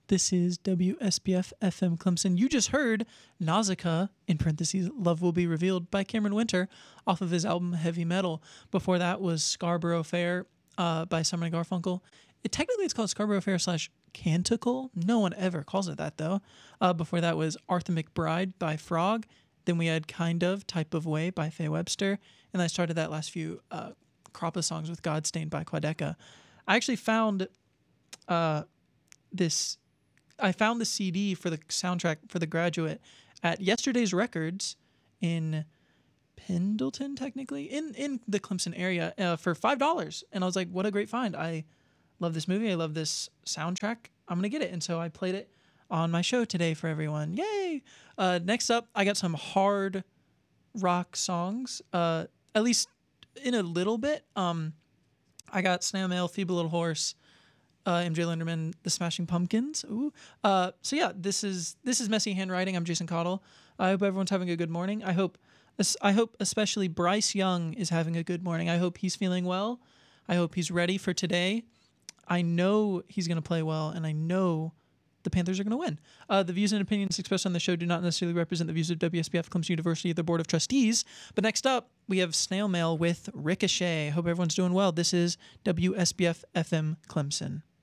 This is WSBF FM Clemson. You just heard Nausicaa, in parentheses, Love Will Be Revealed by Cameron Winter off of his album Heavy Metal. Before that was Scarborough Fair by Simon & Garfunkel. Technically, it's called Scarborough Fair / Canticle. No one ever calls it that, though. Before that was Arthur McBride by Frog. Then we had Kind of, Type of Way by Faye Webster. And I started that last few crop of songs with Godstained by Quadeca. I actually found this... I found the CD for the soundtrack for The Graduate at Yesterday's Records in Pendleton, technically, in the Clemson area for $5. And I was like, what a great find. I love this movie. I love this soundtrack. I'm going to get it. And so I played it on my show today for everyone. Yay! Next up, I got some hard rock songs, at least in a little bit. I got Snail Mail, Feeble Little Horse, MJ Linderman, The Smashing Pumpkins. Ooh. So yeah, this is Messy Handwriting. I'm Jason Cottle. I hope everyone's having a good morning. I hope especially Bryce Young is having a good morning. I hope he's feeling well. I hope he's ready for today. I know he's going to play well, and I know the Panthers are going to win. The views and opinions expressed on the show do not necessarily represent the views of WSBF Clemson University, the Board of Trustees. But next up, we have Snail Mail with Ricochet. Hope everyone's doing well. This is WSBF FM Clemson.